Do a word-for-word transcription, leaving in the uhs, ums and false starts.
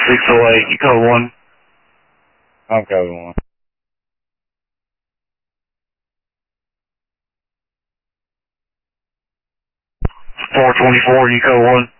six oh eight, you code one. I'm code one. four twenty-four, you code one.